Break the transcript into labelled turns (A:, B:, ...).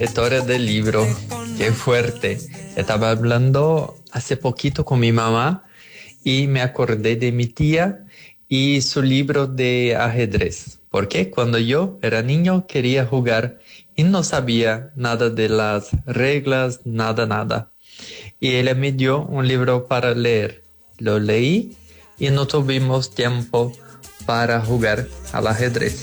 A: historia del libro. Qué fuerte. Estaba hablando hace poquito con mi mamá y me acordé de mi tía y su libro de ajedrez. Porque cuando yo era niño quería jugar y no sabía nada de las reglas, nada. Y ella me dio un libro para leer. Lo leí y no tuvimos tiempo para jugar al ajedrez.